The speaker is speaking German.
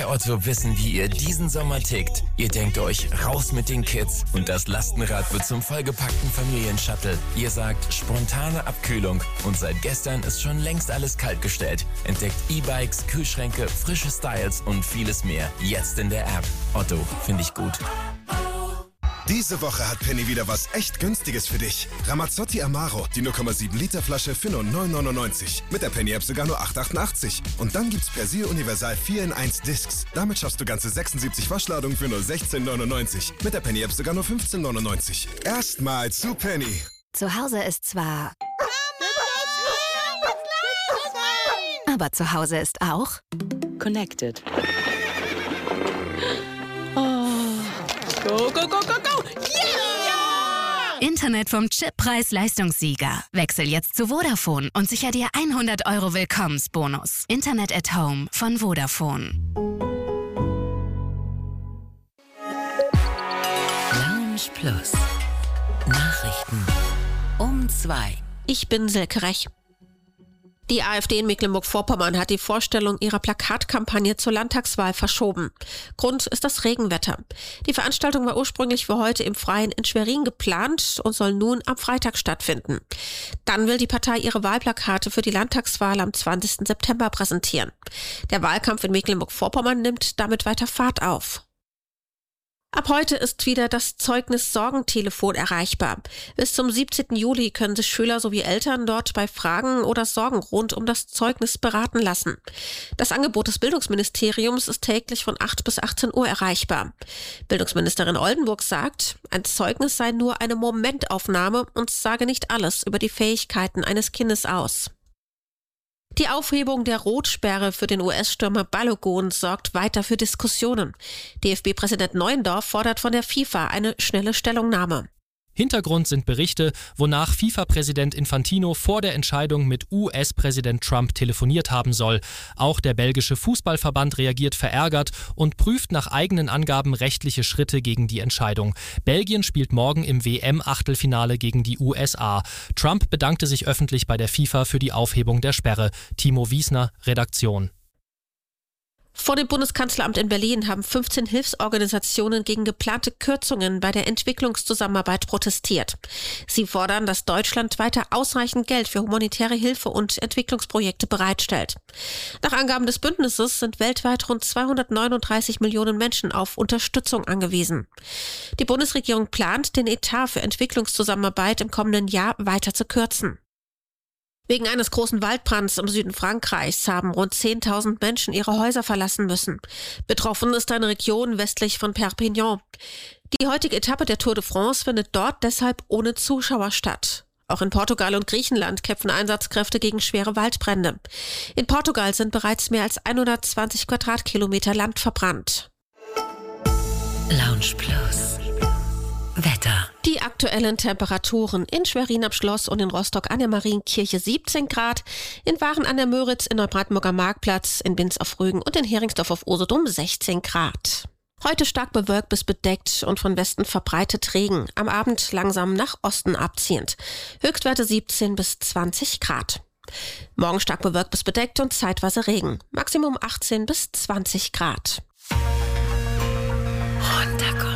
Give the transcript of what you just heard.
Otto wissen, wie ihr diesen Sommer tickt. Ihr denkt euch, raus mit den Kids und das Lastenrad wird zum vollgepackten Familienshuttle. Ihr sagt, spontane Abkühlung und seit gestern ist schon längst alles kaltgestellt. Entdeckt E-Bikes, Kühlschränke, frische Styles und vieles mehr. Jetzt in der App. Otto, finde ich gut. Diese Woche hat Penny wieder was echt Günstiges für dich. Ramazzotti Amaro, die 0,7 Liter Flasche für nur 9,99. Mit der Penny-App sogar nur 8,88. Und dann gibt's Persil Universal 4 in 1 Discs. Damit schaffst du ganze 76 Waschladungen für nur 16,99. Mit der Penny-App sogar nur 15,99. Erstmal zu Penny. Zu Hause ist zwar... Aber zu Hause ist auch... Connected. Go, go, go, go, go! Yeah! Internet vom Chip-Preis-Leistungssieger. Wechsel jetzt zu Vodafone und sicher dir 100 € Willkommensbonus. Internet at Home von Vodafone. Lounge Plus. Nachrichten. Um 2. Ich bin Silke Rech. Die AfD in Mecklenburg-Vorpommern hat die Vorstellung ihrer Plakatkampagne zur Landtagswahl verschoben. Grund ist das Regenwetter. Die Veranstaltung war ursprünglich für heute im Freien in Schwerin geplant und soll nun am Freitag stattfinden. Dann will die Partei ihre Wahlplakate für die Landtagswahl am 20. September präsentieren. Der Wahlkampf in Mecklenburg-Vorpommern nimmt damit weiter Fahrt auf. Ab heute ist wieder das Zeugnis-Sorgentelefon erreichbar. Bis zum 17. Juli können sich Schüler sowie Eltern dort bei Fragen oder Sorgen rund um das Zeugnis beraten lassen. Das Angebot des Bildungsministeriums ist täglich von 8 bis 18 Uhr erreichbar. Bildungsministerin Oldenburg sagt, ein Zeugnis sei nur eine Momentaufnahme und sage nicht alles über die Fähigkeiten eines Kindes aus. Die Aufhebung der Rotsperre für den US-Stürmer Balogun sorgt weiter für Diskussionen. DFB-Präsident Neuendorf fordert von der FIFA eine schnelle Stellungnahme. Hintergrund sind Berichte, wonach FIFA-Präsident Infantino vor der Entscheidung mit US-Präsident Trump telefoniert haben soll. Auch der belgische Fußballverband reagiert verärgert und prüft nach eigenen Angaben rechtliche Schritte gegen die Entscheidung. Belgien spielt morgen im WM-Achtelfinale gegen die USA. Trump bedankte sich öffentlich bei der FIFA für die Aufhebung der Sperre. Timo Wiesner, Redaktion. Vor dem Bundeskanzleramt in Berlin haben 15 Hilfsorganisationen gegen geplante Kürzungen bei der Entwicklungszusammenarbeit protestiert. Sie fordern, dass Deutschland weiter ausreichend Geld für humanitäre Hilfe und Entwicklungsprojekte bereitstellt. Nach Angaben des Bündnisses sind weltweit rund 239 Millionen Menschen auf Unterstützung angewiesen. Die Bundesregierung plant, den Etat für Entwicklungszusammenarbeit im kommenden Jahr weiter zu kürzen. Wegen eines großen Waldbrands im Süden Frankreichs haben rund 10.000 Menschen ihre Häuser verlassen müssen. Betroffen ist eine Region westlich von Perpignan. Die heutige Etappe der Tour de France findet dort deshalb ohne Zuschauer statt. Auch in Portugal und Griechenland kämpfen Einsatzkräfte gegen schwere Waldbrände. In Portugal sind bereits mehr als 120 Quadratkilometer Land verbrannt. Lounge Plus. Wetter. Die aktuellen Temperaturen in Schwerin am Schloss und in Rostock an der Marienkirche 17 Grad, in Waren an der Möritz, in Neubrandenburger Marktplatz, in Binz auf Rügen und in Heringsdorf auf Usedom 16 Grad. Heute stark bewölkt bis bedeckt und von Westen verbreitet Regen, am Abend langsam nach Osten abziehend. Höchstwerte 17 bis 20 Grad. Morgen stark bewölkt bis bedeckt und zeitweise Regen, Maximum 18 bis 20 Grad. Runterkommen.